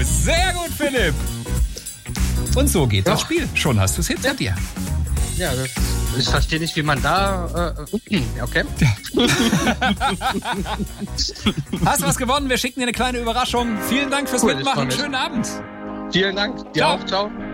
Sehr gut, Philipp. Und so geht das Spiel. Schon hast du es hinter dir. Ja, ich verstehe nicht, wie man da... okay. Hast was gewonnen. Wir schicken dir eine kleine Überraschung. Vielen Dank fürs Mitmachen. Schönen Abend. Vielen Dank. Dir auch. Ciao.